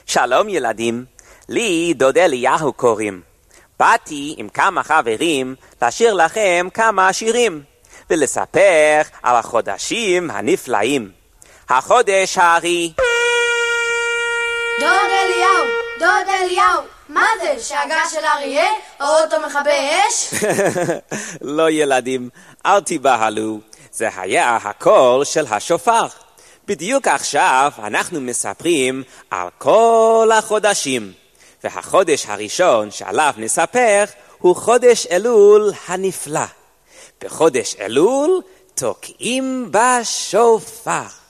שלום ילדים, לי דוד אליהו קוראים. באתי עם כמה חברים לשיר לכם כמה שירים, ולספר על החודשים הנפלאים. החודש הארי. דוד אליהו, מה זה? שאגה של אריה? האוטו מכבה אש? לא ילדים, אל תיבהלו, זה היה הקול של השופר. בדיוק עכשיו אנחנו מספרים על כל החודשים, והחודש הראשון שעליו נספר הוא חודש אלול הנפלא. בחודש אלול תוקעים בשופר.